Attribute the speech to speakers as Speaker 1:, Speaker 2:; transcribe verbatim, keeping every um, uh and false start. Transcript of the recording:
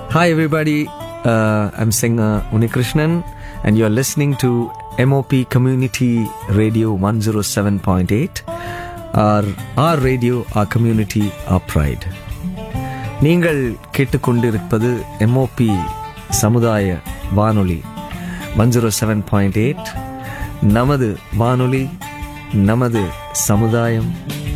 Speaker 1: Hi everybody, uh, I'm singer Unikrishnan and you're listening to M O P Community Radio one oh seven point eight. Our, our radio, our community, our pride. நீங்கள் கேட்டுக்கொண்டிருப்பது M O P சமுதாய வானொலி one oh seven point eight. நமது வானொலி, நமது சமுதாயம்,